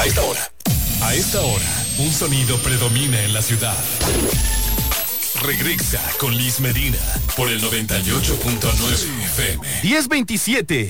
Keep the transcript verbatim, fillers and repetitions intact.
A esta hora. A esta hora, un sonido predomina en la ciudad. Regresa con Liz Medina por el noventa y ocho punto nueve F M. diez veintisiete.